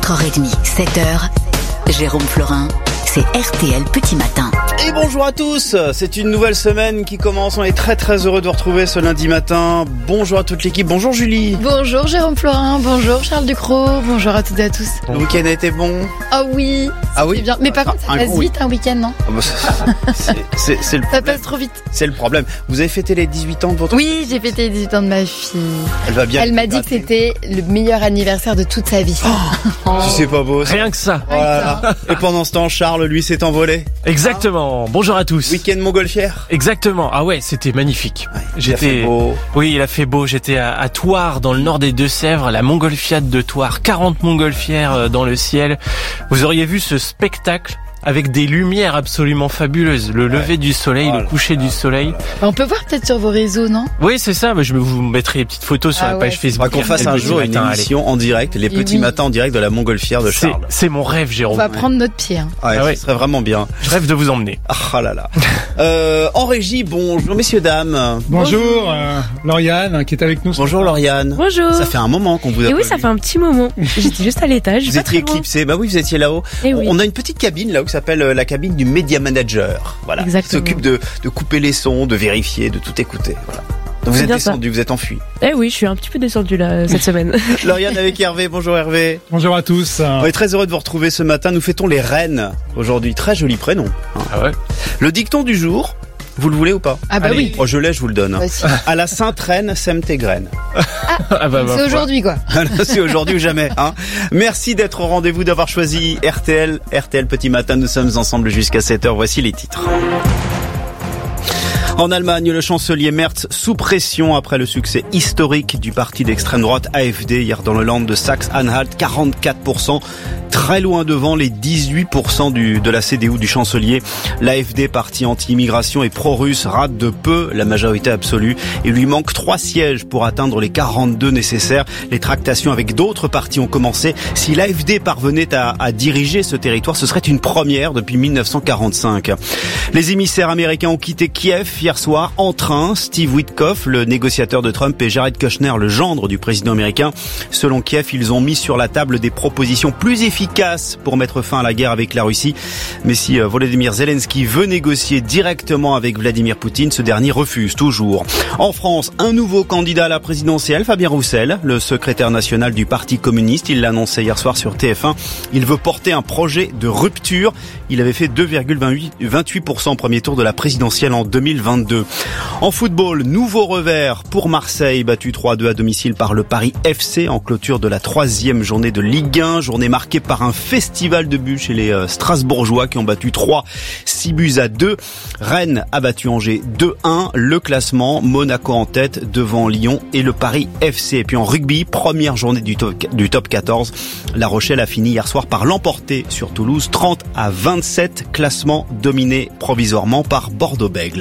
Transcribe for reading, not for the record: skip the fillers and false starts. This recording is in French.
4h30, 7h, Jérôme Florin, c'est RTL Petit Matin. Et bonjour à tous, c'est une nouvelle semaine qui commence, on est très très heureux de vous retrouver ce lundi matin. Bonjour à toute l'équipe, bonjour Julie. Bonjour Jérôme Florin, bonjour Charles Ducrot, bonjour à toutes et à tous. Le week-end a été bon? Ah oui, bien. Mais par contre ça passe vite un week-end, non? C'est le ça passe trop vite. C'est le problème. Vous avez fêté les 18 ans de votre... Oui, j'ai fêté les 18 ans de ma fille. Elle va bien. Elle m'a dit que c'était le meilleur anniversaire de toute sa vie. C'est pas beau ça. Rien que ça. Voilà. Et pendant ce temps, Charles, lui, s'est envolé. Exactement. Bonjour à tous. Week-end montgolfière. Exactement. Ah ouais, c'était magnifique. Ouais, il a fait beau. Oui, il a fait beau. J'étais à Thouars, dans le nord des Deux-Sèvres, la montgolfiade de Thouars. 40 montgolfières dans le ciel. Vous auriez vu ce spectacle avec des lumières absolument fabuleuses. Le lever du soleil, le coucher du soleil. On peut voir peut-être sur vos réseaux, non? Oui, c'est ça. Je vous mettrai des petites photos sur la page Facebook. On va qu'on fasse un jour une émission en direct, les petits matins en direct de la montgolfière de Charles. C'est mon rêve, Jérôme. On va prendre notre pied. Ouais, ce serait vraiment bien. Je rêve de vous emmener. Ah là là. En régie, bonjour messieurs, dames. Bonjour, Lauriane qui est avec nous. Bonjour Lauriane. Bonjour. Ça fait un moment qu'on vous a Et pas oui, vu. ça fait un petit moment. J'étais juste à l'étage. Vous étiez éclipsé. Bah oui, vous étiez là-haut. On a une petite cabine là-haut qui s'appelle la cabine du Media Manager. Voilà. Exactement. Qui s'occupe de couper les sons, de vérifier, de tout écouter. Voilà. Donc vous êtes descendu, vous êtes enfui. Eh oui, je suis un petit peu descendu là cette semaine. Lauriane avec Hervé. Bonjour Hervé. Bonjour à tous. On est très heureux de vous retrouver ce matin. Nous fêtons les reines aujourd'hui. Très joli prénom. Ah ouais. Le dicton du jour. Vous le voulez ou pas? Ah bah Allez. oui. Oh, je l'ai, je vous le donne. Bah, si. À la sainte reine, sème tes graines. C'est aujourd'hui quoi. C'est aujourd'hui ou jamais. Hein. Merci d'être au rendez-vous, d'avoir choisi RTL. RTL Petit Matin, nous sommes ensemble jusqu'à 7h. Voici les titres. En Allemagne, le chancelier Merz sous pression après le succès historique du parti d'extrême droite AfD hier dans le land de Saxe-Anhalt, 44%, très loin devant les 18% de la CDU du chancelier. L'AfD, parti anti-immigration et pro-russe, rate de peu la majorité absolue. Il lui manque 3 sièges pour atteindre les 42 nécessaires. Les tractations avec d'autres partis ont commencé. Si l'AfD parvenait à diriger ce territoire, ce serait une première depuis 1945. Les émissaires américains ont quitté Kiev hier soir en train. Steve Witkoff, le négociateur de Trump, et Jared Kushner, le gendre du président américain. Selon Kiev, ils ont mis sur la table des propositions plus efficaces pour mettre fin à la guerre avec la Russie. Mais si Volodymyr Zelensky veut négocier directement avec Vladimir Poutine, ce dernier refuse toujours. En France, un nouveau candidat à la présidentielle, Fabien Roussel, le secrétaire national du Parti communiste. Il l'a annoncé hier soir sur TF1. Il veut porter un projet de rupture. Il avait fait 2,28% au premier tour de la présidentielle en 2022. En football, nouveau revers pour Marseille, battu 3-2 à domicile par le Paris FC en clôture de la 3e journée de Ligue 1. Journée marquée par un festival de buts chez les Strasbourgeois qui ont battu 6-2. Rennes a battu Angers 2-1. Le classement, Monaco en tête devant Lyon et le Paris FC. Et puis en rugby, première journée du top 14. La Rochelle a fini hier soir par l'emporter sur Toulouse 30-27. Classement dominé provisoirement par Bordeaux-Bègles.